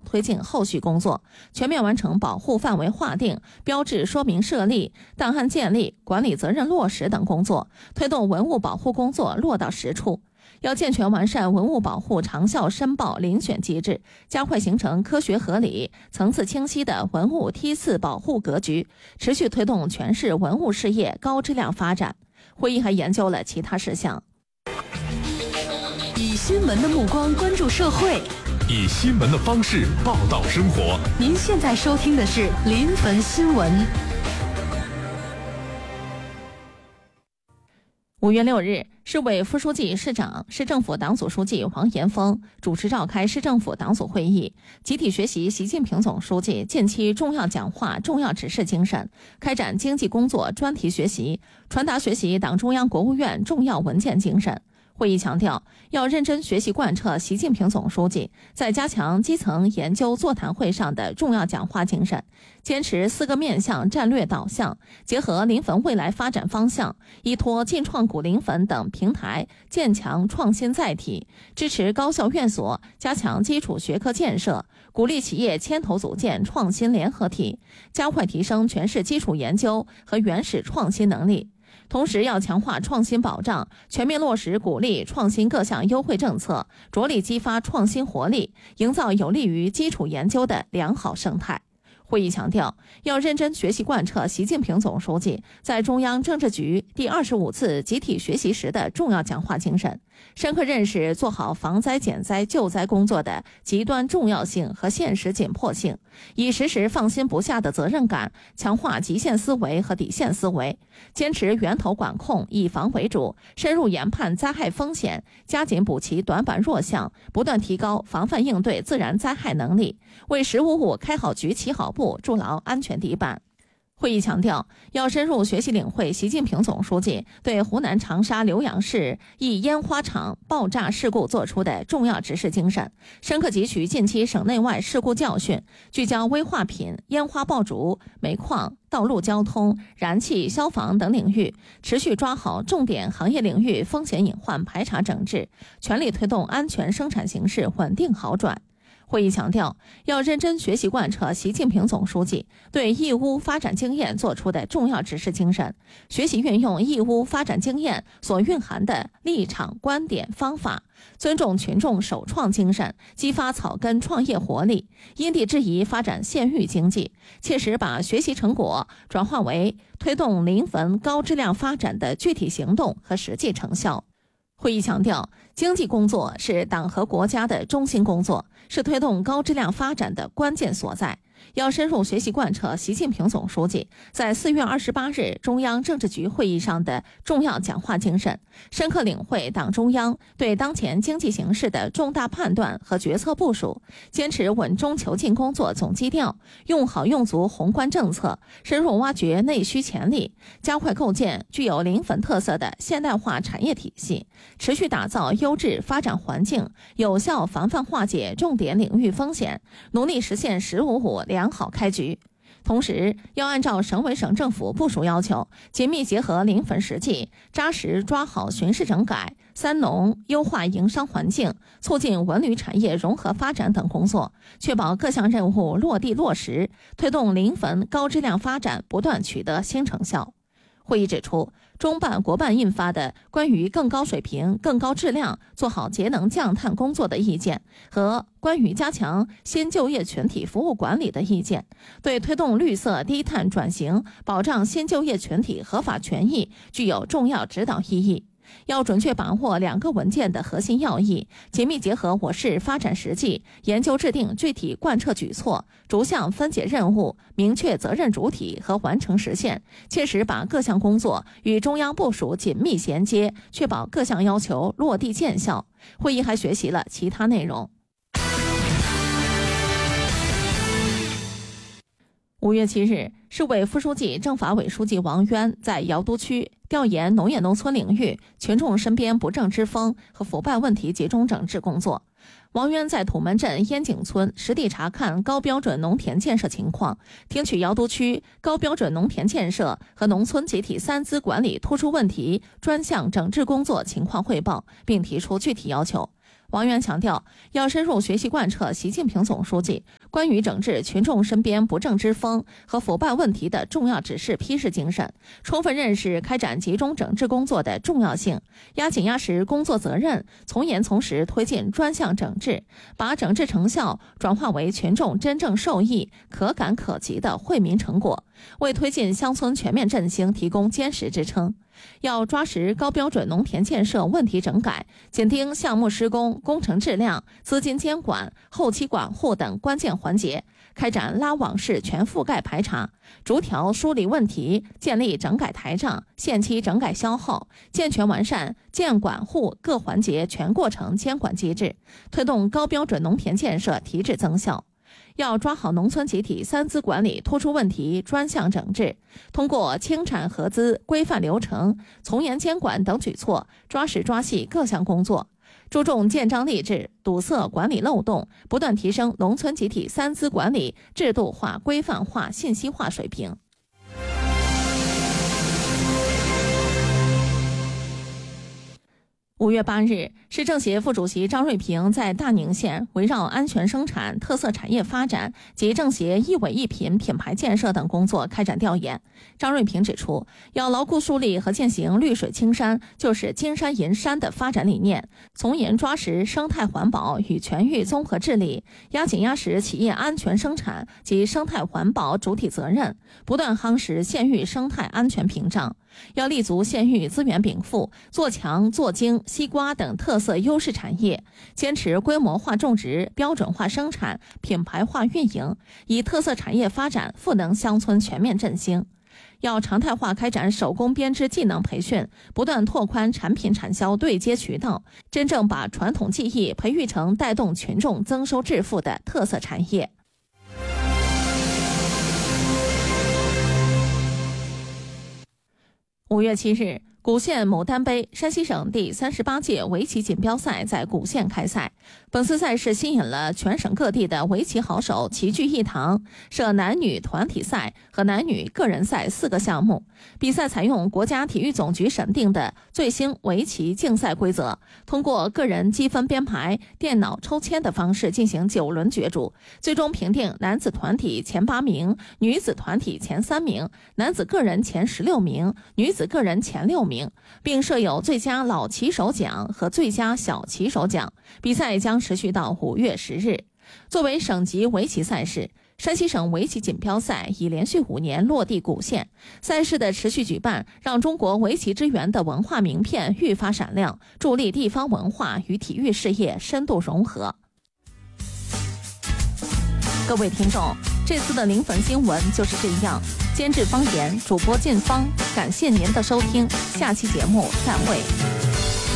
推进后续工作，全面完成保护范围划定、标志说明设立、档案建立、管理责任落实等工作，推动文物保护工作落到实处。要健全完善文物保护长效申报遴选机制，加快形成科学合理、层次清晰的文物梯次保护格局，持续推动全市文物事业高质量发展。会议还研究了其他事项。 以新闻的目光关注社会， 以新闻的方式报道生活。 您现在收听的是临汾新闻。 5月6日，市委副书记、市长、市政府党组书记王延峰主持召开市政府党组会议，集体学习习近平总书记近期重要讲话、重要指示精神，开展经济工作专题学习，传达学习党中央、国务院重要文件精神。会议强调，要认真学习贯彻习近平总书记在加强基层研究座谈会上的重要讲话精神，坚持4个面向战略导向，结合临汾未来发展方向，依托晋创股临汾等平台，建强创新载体，支持高校院所加强基础学科建设，鼓励企业牵头组建创新联合体，加快提升全市基础研究和原始创新能力。同时要强化创新保障，全面落实鼓励创新各项优惠政策，着力激发创新活力，营造有利于基础研究的良好生态。会议强调，要认真学习贯彻习近平总书记在中央政治局第25次集体学习时的重要讲话精神，深刻认识做好防灾减灾救灾工作的极端重要性和现实紧迫性，以时时放心不下的责任感，强化极限思维和底线思维，坚持源头管控，以防为主，深入研判灾害风险，加紧补齐短板弱项，不断提高防范应对自然灾害能力，为“1055”开好局、起好步筑牢安全底板。会议强调，要深入学习领会习近平总书记对湖南长沙浏阳市一烟花厂爆炸事故作出的重要指示精神，深刻汲取近期省内外事故教训，聚焦危化品、烟花爆竹、煤矿、道路交通、燃气、消防等领域，持续抓好重点行业领域风险隐患排查整治，全力推动安全生产形势稳定好转。会议强调，要认真学习贯彻习近平总书记对义乌发展经验作出的重要指示精神，学习运用义乌发展经验所蕴含的立场、观点、方法，尊重群众首创精神，激发草根创业活力，因地制宜发展县域经济，切实把学习成果转化为推动临汾高质量发展的具体行动和实际成效。会议强调，经济工作是党和国家的中心工作，是推动高质量发展的关键所在。要深入学习贯彻习近平总书记在4月28日中央政治局会议上的重要讲话精神，深刻领会党中央对当前经济形势的重大判断和决策部署，坚持稳中求进工作总基调，用好用足宏观政策，深入挖掘内需潜力，加快构建具有临汾特色的现代化产业体系，持续打造优质发展环境，有效防范化解重点领域风险，努力实现“1055”良好开局。同时，要按照省委省政府部署要求，紧密结合临汾实际，扎实抓好巡视整改、三农、优化营商环境、促进文旅产业融合发展等工作，确保各项任务落地落实，推动临汾高质量发展不断取得新成效。会议指出，中办国办印发的关于更高水平、更高质量做好节能降碳工作的意见和关于加强新就业群体服务管理的意见，对推动绿色低碳转型、保障新就业群体合法权益具有重要指导意义。要准确把握2个文件的核心要义，紧密结合我市发展实际，研究制定具体贯彻举措，逐项分解任务，明确责任主体和完成实现，切实把各项工作与中央部署紧密衔接，确保各项要求落地见效。会议还学习了其他内容。5月7日，市委副书记、政法委书记王渊在瑶都区调研农业农村领域群众身边不正之风和腐败问题集中整治工作。王渊在土门镇烟井村实地查看高标准农田建设情况，听取瑶都区高标准农田建设和农村集体3资管理突出问题专项整治工作情况汇报，并提出具体要求。 王源强调，要深入学习贯彻习近平总书记关于整治群众身边不正之风和腐败问题的重要指示批示精神，充分认识开展集中整治工作的重要性，压紧压实工作责任，从严从实推进专项整治，把整治成效转化为群众真正受益、可感可及的惠民成果，为推进乡村全面振兴提供坚实支撑。要抓实高标准农田建设问题整改，紧盯项目施工、工程质量、资金监管、后期管护等关键环节，开展拉网式全覆盖排查，逐条梳理问题，建立整改台账，限期整改消耗，健全完善建管护各环节全过程监管机制，推动高标准农田建设提质增效。要抓好农村集体三资管理突出问题专项整治，通过清产合资、规范流程、从严监管等举措，抓实抓细各项工作，注重建章立制，堵塞管理漏洞，不断提升农村集体三资管理制度化、规范化、信息化水平。5月8日，市政协副主席张瑞平在大宁县围绕安全生产、特色产业发展及政协一委一品品牌建设等工作开展调研。张瑞平指出，要牢固树立和践行绿水青山就是金山银山的发展理念，从严抓实生态环保与全域综合治理，压紧压实企业安全生产及生态环保主体责任，不断夯实县域生态安全屏障。要立足县域资源禀赋，做强做精西瓜等特色优势产业，坚持规模化种植、标准化生产、品牌化运营，以特色产业发展赋能乡村全面振兴。要常态化开展手工编织技能培训，不断拓宽产品产销对接渠道，真正把传统技艺培育成带动群众增收致富的特色产业。5月7日，古县牡丹杯山西省第38届围棋锦标赛在古县开赛。本次赛事吸引了全省各地的围棋好手齐聚一堂，设男女团体赛和男女个人赛4个项目。比赛采用国家体育总局审定的最新围棋竞赛规则，通过个人积分编排、电脑抽签的方式进行9轮角逐，最终评定男子团体前8名、女子团体前3名、男子个人前16名、女子个人前6名，并设有最佳老棋手奖和最佳小棋手奖。比赛将持续到5月10日。作为省级围棋赛事，山西省围棋锦标赛已连续5年落地古县。赛事的持续举办，让中国围棋之源的文化名片愈发闪亮，助力地方文化与体育事业深度融合。各位听众，这次的临汾新闻就是这样。监制方言，主播靳芳，感谢您的收听，下期节目再会。